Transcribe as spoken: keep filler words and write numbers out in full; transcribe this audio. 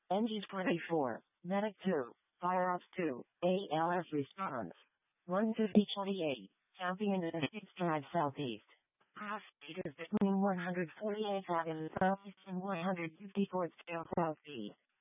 Engines forty-four, Medic two, Fire Ops two, A L S response. one fifty twenty-eight, Champion Estates Drive Southeast. Pass speed is between one hundred forty-eight southeast and one hundred fifty-fourth scale southeast.